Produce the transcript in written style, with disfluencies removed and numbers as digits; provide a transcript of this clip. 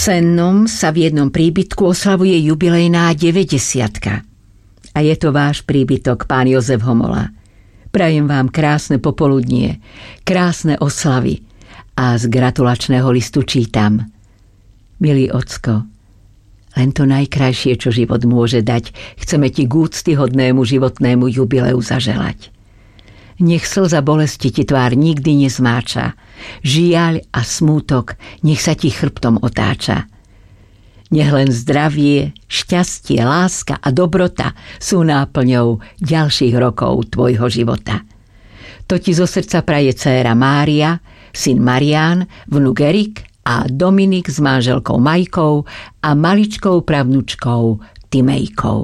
Sennom sa v jednom príbytku oslavuje jubilejná 90-ka. A je to váš príbytok, pán Jozef Homola. Prajem vám krásne popoludnie, krásne oslavy a z gratulačného listu čítam: Milý ocko, len to najkrajšie, čo život môže dať, chceme ti k úctyhodnému životnému jubileu zaželať. Nech slza bolesti ti tvár nikdy nezmáča, žiaľ a smútok nech sa ti chrbtom otáča. Nech len zdravie, šťastie, láska a dobrota sú náplňou ďalších rokov tvojho života. To ti zo srdca praje dcéra Mária, syn Marián, vnuk Erik a Dominik s manželkou Majkou a maličkou pravnučkou Timejkou.